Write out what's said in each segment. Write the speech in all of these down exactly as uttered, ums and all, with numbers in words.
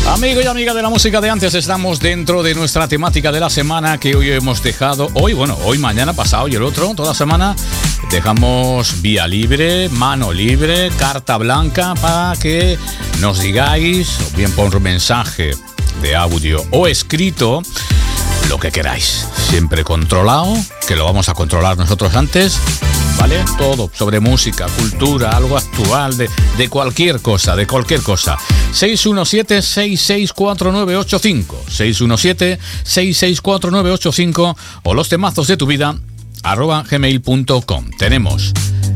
Amigo y amiga de la música de antes, estamos dentro de nuestra temática de la semana que hoy hemos dejado, hoy, bueno, hoy, mañana, pasado y el otro, toda semana, dejamos vía libre, mano libre, carta blanca para que nos digáis, o bien por mensaje de audio o escrito, lo que queráis. Siempre controlado, que lo vamos a controlar nosotros antes, ¿vale? Todo sobre música, cultura, algo actual, de, de cualquier cosa, de cualquier cosa. seis uno siete, seis seis cuatro nueve ocho cinco, seis uno siete, seis seis cuatro nueve ocho cinco o los temazos de tu vida, arroba gmail punto com. Tenemos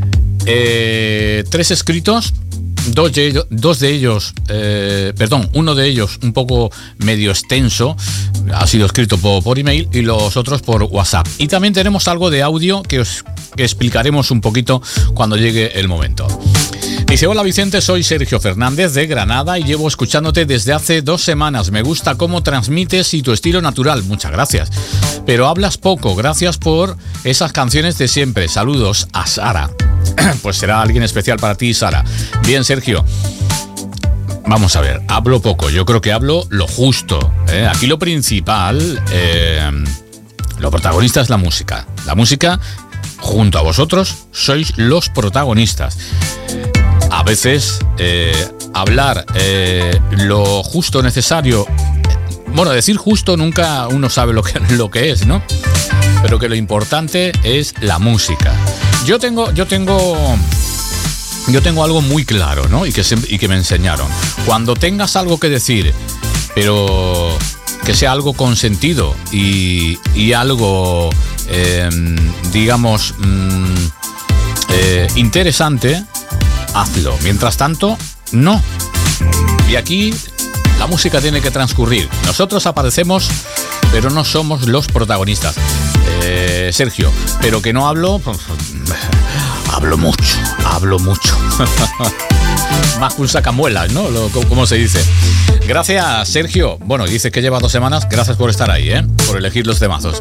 eh, tres escritos. Dos de ellos, dos de ellos eh, perdón, uno de ellos un poco medio extenso, ha sido escrito por, por email, y los otros por WhatsApp. Y también tenemos algo de audio que os que explicaremos un poquito cuando llegue el momento. Dice: hola Vicente, soy Sergio Fernández de Granada y llevo escuchándote desde hace dos semanas. Me gusta cómo transmites y tu estilo natural. Muchas gracias. Pero hablas poco. Gracias por esas canciones de siempre. Saludos a Sara. Pues será alguien especial para ti, Sara. Bien, Sergio. Vamos a ver, hablo poco. Yo creo que hablo lo justo, ¿eh? Aquí lo principal, eh, lo protagonista es la música. La música, junto a vosotros, sois los protagonistas. A veces eh, hablar eh, lo justo necesario, bueno, decir justo nunca uno sabe lo que, lo que es, ¿no? Pero que lo importante es la música. Yo tengo, yo tengo, yo tengo algo muy claro, ¿no? Y que, se, y que me enseñaron. Cuando tengas algo que decir, pero que sea algo con sentido y, y algo, eh, digamos, mm, eh, interesante, hazlo. Mientras tanto, no. Y aquí la música tiene que transcurrir. Nosotros aparecemos, pero no somos los protagonistas. Eh, Sergio, pero que no hablo, pues, hablo mucho, hablo mucho. Más que un sacamuelas, ¿no? Lo, ¿Cómo se dice? Gracias, Sergio. Bueno, dices que lleva dos semanas. Gracias por estar ahí, ¿eh? Por elegir los temazos.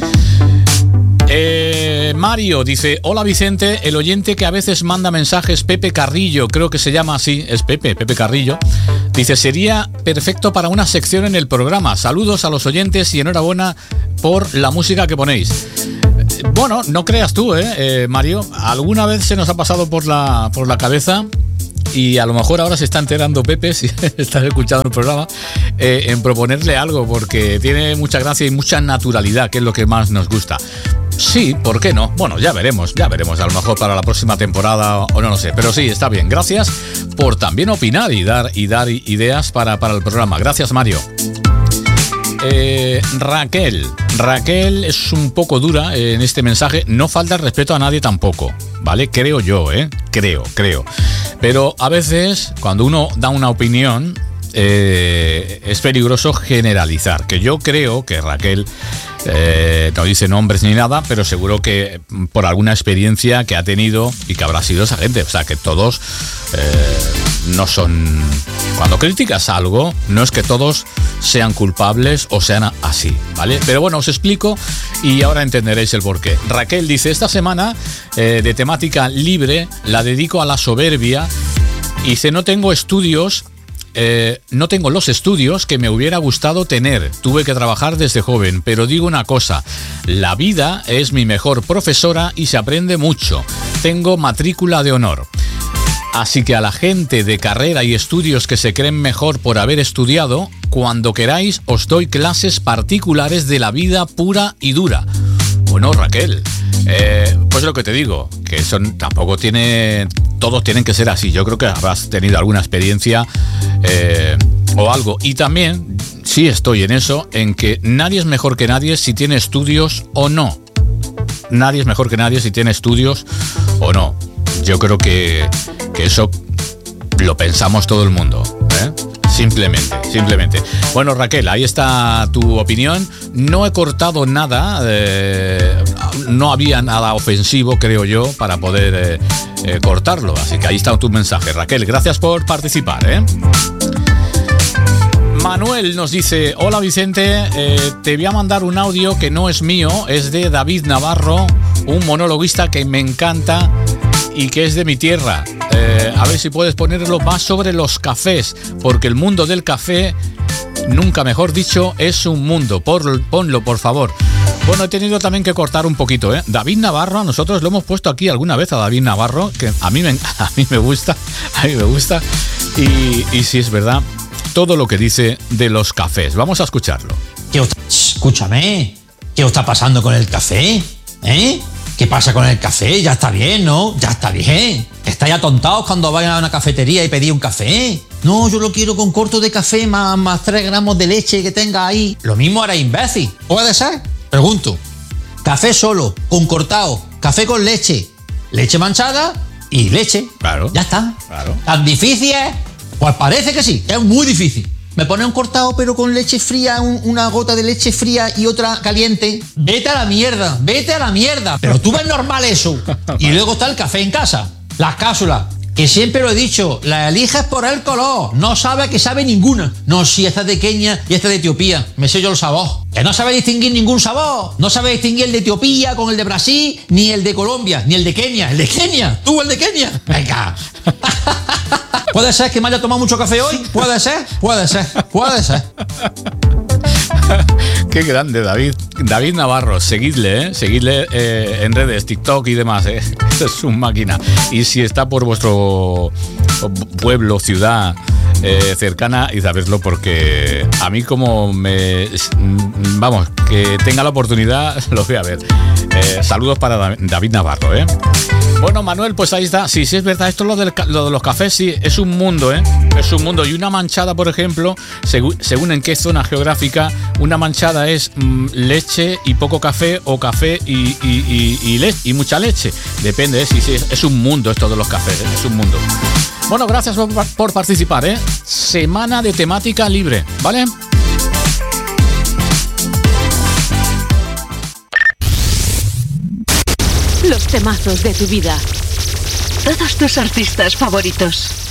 Eh, Mario dice: hola Vicente, el oyente que a veces manda mensajes, Pepe Carrillo, creo que se llama así, es Pepe, Pepe Carrillo, dice: sería perfecto para una sección en el programa. Saludos a los oyentes y enhorabuena por la música que ponéis. Bueno, no creas tú, eh, eh Mario, alguna vez se nos ha pasado por la, por la cabeza. Y a lo mejor ahora se está enterando Pepe, si estás escuchando el programa, eh, en proponerle algo, porque tiene mucha gracia y mucha naturalidad, que es lo que más nos gusta. Sí, ¿por qué no? Bueno, ya veremos, ya veremos, a lo mejor para la próxima temporada o no lo sé, pero sí, está bien. Gracias por también opinar y dar, y dar ideas para, para el programa. Gracias, Mario. Eh, Raquel, Raquel es un poco dura en este mensaje. No falta el respeto a nadie tampoco, ¿vale? Creo yo, ¿eh? Creo, creo. Pero a veces, cuando uno da una opinión, eh, es peligroso generalizar. Que yo creo que Raquel eh, no dice nombres ni nada, pero seguro que por alguna experiencia que ha tenido y que habrá sido esa gente. O sea, que todos eh, no son... Cuando criticas algo, no es que todos sean culpables o sean así, ¿vale? Pero bueno, os explico y ahora entenderéis el porqué. Raquel dice: esta semana eh, de temática libre la dedico a la soberbia. Y dice: no tengo estudios, eh, no tengo los estudios que me hubiera gustado tener. Tuve que trabajar desde joven, pero digo una cosa, la vida es mi mejor profesora y se aprende mucho. Tengo matrícula de honor. Así que a la gente de carrera y estudios que se creen mejor por haber estudiado, cuando queráis os doy clases particulares de la vida pura y dura. Bueno, Raquel, eh, pues lo que te digo, que eso tampoco tiene... Todos tienen que ser así. Yo creo que habrás tenido alguna experiencia eh, o algo. Y también, sí estoy en eso, en que nadie es mejor que nadie si tiene estudios o no. Nadie es mejor que nadie si tiene estudios o no. Yo creo que, que eso lo pensamos todo el mundo, ¿eh? Simplemente, simplemente. Bueno, Raquel, ahí está tu opinión. No he cortado nada, eh, no había nada ofensivo, creo yo, para poder eh, eh, cortarlo. Así que ahí está tu mensaje, Raquel. Gracias por participar, ¿eh? Manuel nos dice: hola Vicente, eh, te voy a mandar un audio que no es mío, es de David Navarro, un monologuista que me encanta y que es de mi tierra. Eh, a ver si puedes ponerlo más sobre los cafés, porque el mundo del café nunca mejor dicho, es un mundo. Por, ponlo, por favor. Bueno, he tenido también que cortar un poquito, ¿eh? David Navarro, nosotros lo hemos puesto aquí alguna vez a David Navarro, que a mí me, a mí me gusta, a mí me gusta. Y, y sí, es verdad, todo lo que dice de los cafés. Vamos a escucharlo. ¿Qué os, escúchame, ¿qué os está pasando con el café? ¿Eh? ¿Qué pasa con el café? Ya está bien, ¿no? Ya está bien. ¿Estáis atontados cuando vayan a una cafetería y pedís un café? No, yo lo quiero con corto de café más, más tres gramos de leche que tenga ahí. Lo mismo hará imbécil. ¿Puede ser? Pregunto. Café solo, con cortado, café con leche, leche manchada y leche. Claro. Ya está. Claro. ¿Tan difícil es? Pues parece que sí, es muy difícil. Me pone un cortado pero con leche fría, un, una gota de leche fría y otra caliente. Vete a la mierda, vete a la mierda. Pero tú ves normal eso. Y luego está el café en casa, las cápsulas. Que siempre lo he dicho, la eliges por el color, no sabe que sabe ninguna. No, si esta es de Kenia y esta es de Etiopía, me sé yo el sabor. Que no sabe distinguir ningún sabor, no sabe distinguir el de Etiopía con el de Brasil, ni el de Colombia, ni el de Kenia. El de Kenia, tú el de Kenia. Venga. ¿Puede ser que me haya tomado mucho café hoy? ¿Puede ser? Puede ser, puede ser. Qué grande, David. David Navarro, seguidle, ¿eh? Seguidle eh, en redes, TikTok y demás, ¿eh? Es un máquina. Y si está por vuestro pueblo, ciudad eh, cercana, id a verlo, porque a mí como me... Vamos, que tenga la oportunidad, lo voy a ver. Eh, saludos para David Navarro, ¿eh? Bueno, Manuel, pues ahí está. Sí, sí, es verdad. Esto lo, del, lo de los cafés, sí, es un mundo, ¿eh? Es un mundo. Y una manchada, por ejemplo, según, según en qué zona geográfica, una manchada es mmm, leche y poco café, o café y, y, y, y, le y mucha leche. Depende, ¿eh? Sí, sí, es un mundo esto de los cafés, ¿eh? Es un mundo. Bueno, gracias por, por participar, ¿eh? Semana de temática libre, ¿vale? Los temazos de tu vida. Todos tus artistas favoritos.